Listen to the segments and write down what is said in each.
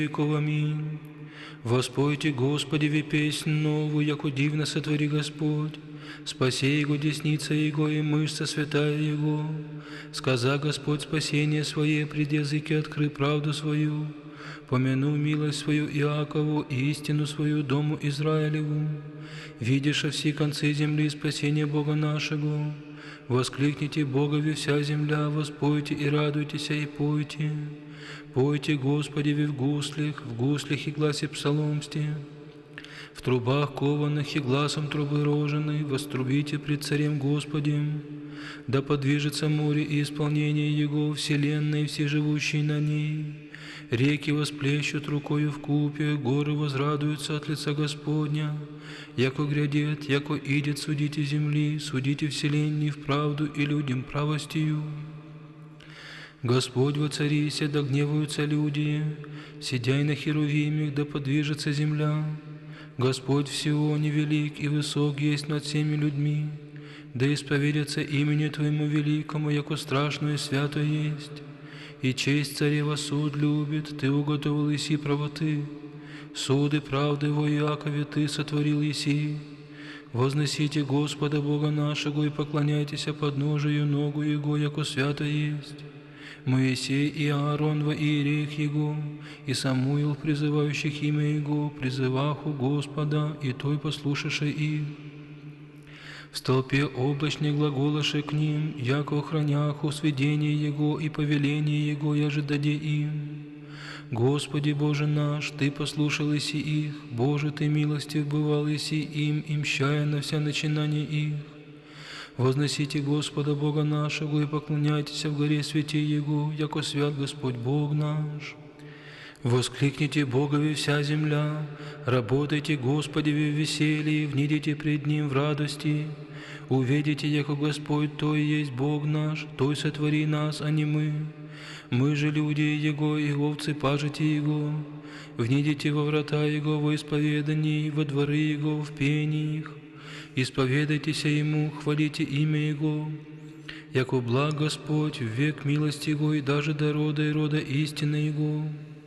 веков. Аминь. Воспойте Господеве песнь новую, яко дивно сотвори Господь. Спаси Его десница Его и мышца святая Его. Сказа Господь спасение Свое, пред языки откры правду свою. Помяну милость свою Иакову и истину свою дому Израилеву. Видишь все концы земли спасение Бога нашего. Воскликните Богове вся земля, воспойте и радуйтесь и пойте. Пойте Господеве в гуслях и гласе псаломсте. В трубах кованых и гласом трубы роженой вострубите пред Царем Господем. Да подвижется море и исполнение Его, вселенной и все живущие на ней. Реки восплещут рукою вкупе, горы возрадуются от лица Господня. Яко грядет, яко идет, судите земли, судите вселенной в правду и людям правостью. Господь воцарися, да гневаются люди, сидяй на херувимах, да подвижется земля. Господь в Сионе велик и высок есть над всеми людьми, да исповедятся имени Твоему великому, яко страшно и свято есть. И честь царева суд любит, Ты уготовил еси правоты, суды правды во Иакове Ты сотворил еси. Возносите Господа Бога нашего и поклоняйтесь подножию ногу Его, яко свято есть. Моисей и Аарон во иереях Его, и Самуил, призывающих имя Его, призываху Господа, и Той послушавши их. В столпе облачной глаголоши к ним, яко охраняху сведение Его и повеление Его, яже даде им. Господи Боже наш, Ты послушал еси их, Боже, Ты милостив бывал еси им, и мщая на вся начинания их. Возносите Господа Бога нашего и поклоняйтесь в горе святи Его, яко свят Господь Бог наш. Воскликните Богове вся земля, работайте Господеве в веселье, внидите пред Ним в радости. Увидите, яко Господь Той есть Бог наш, Той сотвори нас, а не мы. Мы же люди Его, и овцы пажити Его. Внидите во врата Его во исповедании, во дворы Его в пениях. Исповедайтесь Ему, хвалите имя Его. Яко благ Господь, в век милости Его, и даже до рода и рода истины Его.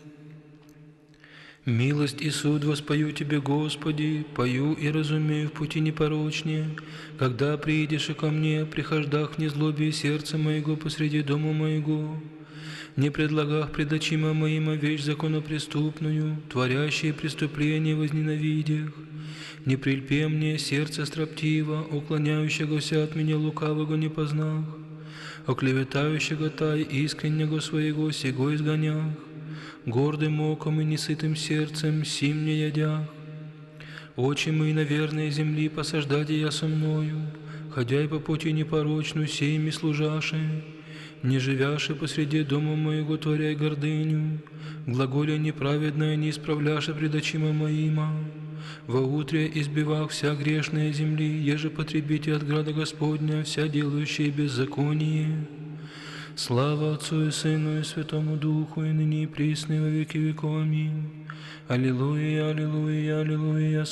Милость и суд воспою Тебе, Господи, пою и разумею в пути непорочнее. Когда приидешь и ко мне, прихождах в незлобие сердца моего посреди дома моего. Не предлагах пред очима моима вещь законопреступную, творящие преступления возненавидях. Не прильпе мне сердце строптиво, уклоняющегося от меня лукавого не познах, оклеветающего тай искреннего своего сего изгонях, гордым оком и несытым сердцем сим не ядях. Очи мои на верной земли посаждайте я со мною, ходя и по пути непорочную сеями служаши, не живяши посреди дома моего творяй гордыню, глаголя неправедное не исправляши пред очима моима. Во утре избивах вся грешная земли, еже потребите от града Господня вся делающая беззаконие. Слава Отцу и Сыну и Святому Духу, и ныне и присно и во веки веков. Аминь. Аллилуйя, аллилуйя, аллилуйя.